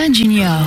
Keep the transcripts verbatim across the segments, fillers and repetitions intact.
Tintin Junior.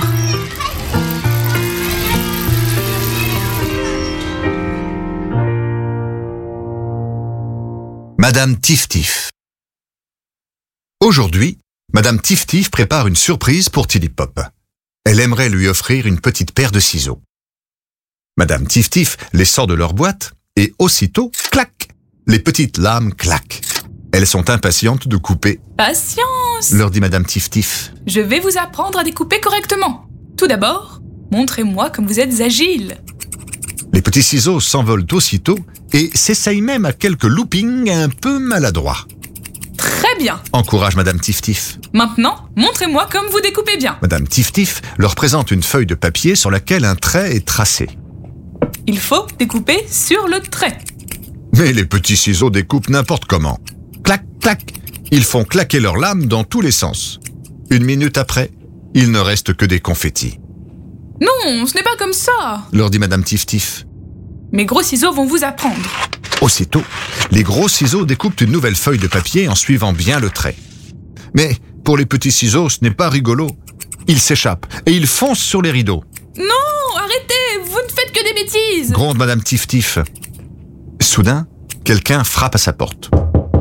Madame Tif-Tif. Aujourd'hui, Madame Tif-Tif prépare une surprise pour Tilly-Pop. Elle aimerait lui offrir une petite paire de ciseaux. Madame Tif-Tif les sort de leur boîte et aussitôt, clac, les petites lames claquent. Elles sont impatientes de couper. Patience, leur dit Madame Tif-Tif. Je vais vous apprendre à découper correctement. Tout d'abord, montrez-moi comme vous êtes agile. Les petits ciseaux s'envolent aussitôt et s'essayent même à quelques loopings un peu maladroits. Très bien. Encourage Madame Tif-Tif. Maintenant, montrez-moi comme vous découpez bien. Madame Tif-Tif leur présente une feuille de papier sur laquelle un trait est tracé. Il faut découper sur le trait. Mais les petits ciseaux découpent n'importe comment. Clac, clac. Ils font claquer leurs lames dans tous les sens. Une minute après, il ne reste que des confettis. Non, ce n'est pas comme ça, leur dit Madame Tif-Tif. Mes gros ciseaux vont vous apprendre. Aussitôt, les gros ciseaux découpent une nouvelle feuille de papier en suivant bien le trait. Mais pour les petits ciseaux, ce n'est pas rigolo. Ils s'échappent et ils foncent sur les rideaux. Non, arrêtez, vous ne faites que des bêtises, gronde Madame Tif-Tif. Soudain, quelqu'un frappe à sa porte.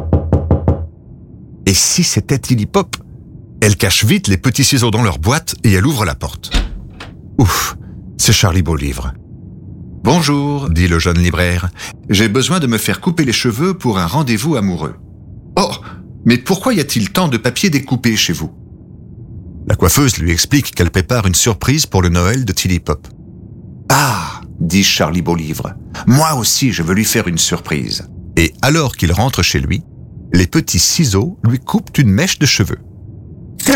Et si c'était Tilly-Pop? Elle cache vite les petits ciseaux dans leur boîte et elle ouvre la porte. Ouf, c'est Charlie Beaulivre. « Bonjour, dit le jeune libraire. J'ai besoin de me faire couper les cheveux pour un rendez-vous amoureux. »« Oh, mais pourquoi y a-t-il tant de papier découpé chez vous ?» La coiffeuse lui explique qu'elle prépare une surprise pour le Noël de Tilly-Pop. « Ah, dit Charlie Beaulivre, moi aussi je veux lui faire une surprise. » Et alors qu'il rentre chez lui, les petits ciseaux lui coupent une mèche de cheveux.